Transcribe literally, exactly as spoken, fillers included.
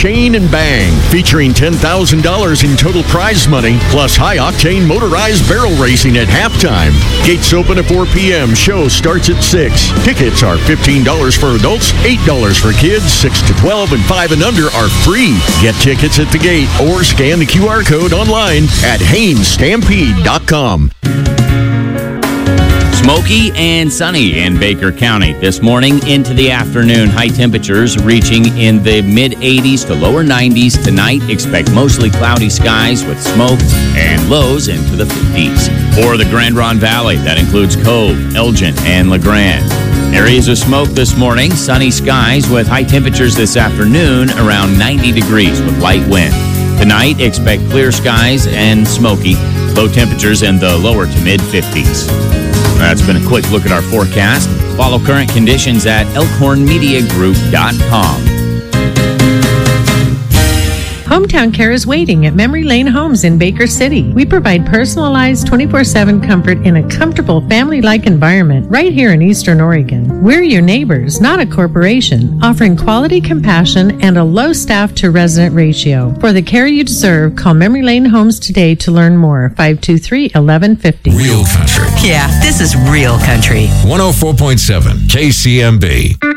Chain and Bang, featuring ten thousand dollars in total prize money, plus high-octane motorized barrel racing at halftime. Gates open at four p.m. Show starts at six. Tickets are fifteen dollars for adults, eight dollars for kids, six to twelve, and five and under are free. Get tickets at the gate or scan the Q R code online at Haines Stampede dot com. Smoky and sunny in Baker County this morning into the afternoon. High temperatures reaching in the mid-eighties to lower nineties. Tonight, expect mostly cloudy skies with smoke and lows into the fifties. For the Grand Ronde Valley, that includes Cove, Elgin, and LeGrand. Areas of smoke this morning. Sunny skies with high temperatures this afternoon around ninety degrees with light wind. Tonight, expect clear skies and smoky. Low temperatures in the lower to mid-fifties. That's been a quick look at our forecast. Follow current conditions at elkhorn media group dot com. Hometown Care is waiting at Memory Lane Homes in Baker City. We provide personalized twenty-four seven comfort in a comfortable family-like environment right here in Eastern Oregon. We're your neighbors, not a corporation, offering quality compassion and a low staff-to-resident ratio. For the care you deserve, call Memory Lane Homes today to learn more. five two three, eleven fifty. Real country. Yeah, this is real country. one oh four point seven K C M B.